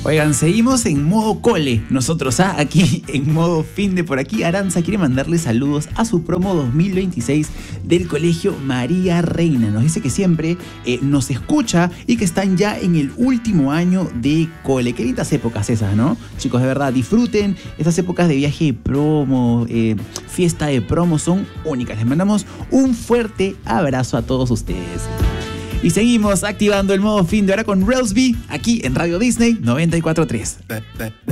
Oigan, seguimos en modo cole, nosotros, aquí en modo fin de por aquí. Aranza quiere mandarle saludos a su promo 2026 del Colegio María Reina. Nos dice que siempre nos escucha y que están ya en el último año de cole. Qué lindas épocas esas, ¿no? Chicos, de verdad, disfruten estas épocas de viaje de promo, fiesta de promo, son únicas. Les mandamos un fuerte abrazo a todos ustedes. Y seguimos activando el modo fin de hora con Relsby aquí en Radio Disney 94.3.